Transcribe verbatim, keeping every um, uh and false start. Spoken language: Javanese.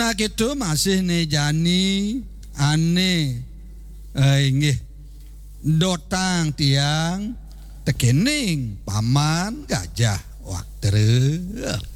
Nah gitu masih nejani ane eh, inggih dotang tiang tekening paman gajah waktu